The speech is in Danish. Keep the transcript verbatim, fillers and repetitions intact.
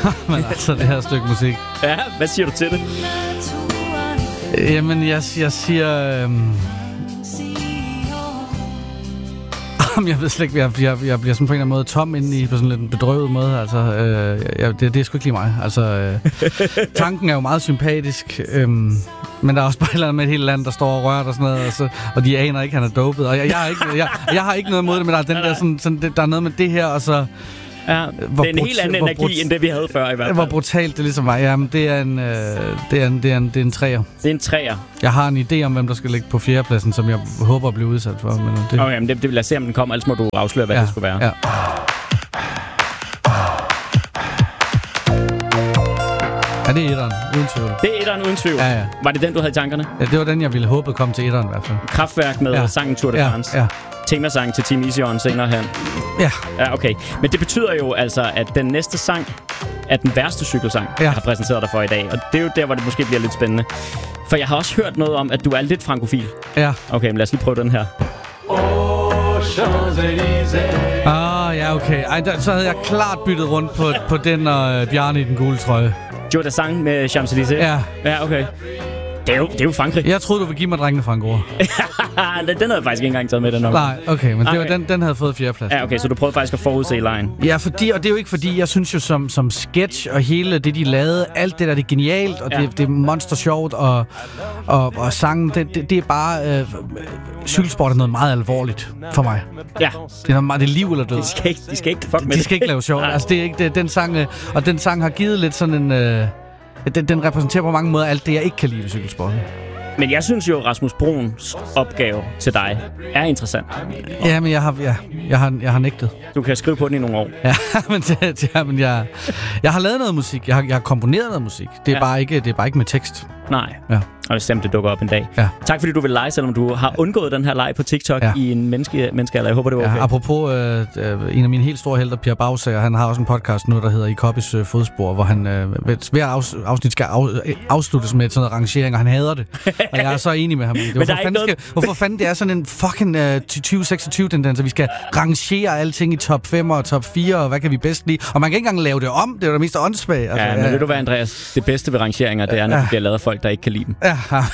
Men altså, det her stykke musik. Ja, hvad siger du til det? Jamen, jeg, jeg siger... Øhm... Jeg ved slet ikke, jeg, jeg, jeg bliver sådan på en eller anden måde tom inde i, på sådan lidt en bedrøvet måde. Altså, øh, jeg, det, det er sgu ikke lige mig. Altså, øh, tanken er jo meget sympatisk, øh, men der er også bare et eller andet med et helt land, der står og rører og sådan noget, og, så, og de aner ikke, han er dopet. Og jeg, jeg, har, ikke, jeg, jeg har ikke noget imod det, men der er, den der, sådan, sådan, der er noget med det her, og så... Ja, det er en helt anden energi, brut- end det vi havde før i hvert fald. Hvor brutalt det ligesom var. Jamen, det er en, øh, det er en, det er en, det er en træer. Det er en træer. Jeg har en idé om, hvem der skal ligge på fjerdepladsen, som jeg håber at blive udsat for. Men det... Okay, men det, det vil jeg se, om den kommer, ellers må du afsløre, hvad ja, det skulle være. Ja. Ja, det er etteren, uden tvivl. Det er etteren, uden tvivl? Ja, ja. Var det den, du havde i tankerne? Ja, det var den, jeg ville håbe kom til etteren i hvert fald. Kraftværk med ja. sangen Tour de France. Ja, ja. Temasang til Team Easy On senere her. Ja. Ja, okay. Men det betyder jo altså, at den næste sang er den værste cykelsang, ja. jeg har præsenteret dig for i dag. Og det er jo der, hvor det måske bliver lidt spændende. For jeg har også hørt noget om, at du er lidt frankofil. Ja. Okay, men lad os lige prøve den her. Ah, ja, okay. Ej, der, så havde jeg klart byttet rundt på, på den og øh, Bjarne i den gule trøje. Joe Dassin med Champs-Élysées? Ja. Ja, okay. Det er jo, det er jo Frankrig. Jeg troede, du ville give mig drengene fra Angora. den havde jeg faktisk ikke engang taget med, den. Nej, okay, men det var, den, den havde fået fjerdeplads. Ja, okay, så du prøvede faktisk at forudse lejen. Ja, fordi, og det er jo ikke fordi, jeg synes jo som, som sketch og hele det, de lavede, alt det der, det er genialt, og ja. det, det er monster sjovt, og, og, og sangen, det, det, det er bare... Øh, cykelsport er noget meget alvorligt for mig. Ja. Det er, noget meget, det er liv eller død. De skal ikke, de skal ikke fuck med de, de skal ikke lave sjov. Altså, det er ikke det, den sang, øh, og den sang har givet lidt sådan en... Øh, den, den repræsenterer på mange måder alt det, jeg ikke kan lide ved cykelsporten. Men jeg synes jo, at Rasmus Bruns opgave til dig er interessant. Ja, men jeg har, ja, jeg har, jeg har nægtet. Du kan skrive på den i nogle år. Ja, men, det, ja, men jeg, jeg har lavet noget musik. Jeg har, jeg har komponeret noget musik. Det er, ja. bare ikke, det er bare ikke med tekst. Nej. Ja. Og det stemt, det dukker op en dag. Ja. Tak fordi du vil lege, selvom du har undgået den her leg på TikTok ja. i en menneske, menneskealder. Jeg håber, det var okay. Ja, apropos øh, en af mine helt store helter, Pierre Baugsager, han har også en podcast nu, der hedder I Koppis øh, fodspor, hvor han øh, hver afs, afsnit skal af, afsluttes med sådan noget rangering, og han hader det. Og jeg er så enig med ham i det. Hvorfor, fanden, noget... skal, hvorfor fanden det er sådan en fucking øh, tyve seksogtyve-tendens, at vi skal rangere alting i top fem og top fire, og hvad kan vi bedst lide? Og man kan ikke engang lave det om, det er jo det mest åndssvage. Altså, ja, men øh, ved du hvad, Andreas? Det bedste ved rangeringer, det er, når ja. de bliver lavet af folk, der ikke kan lide dem. Ja.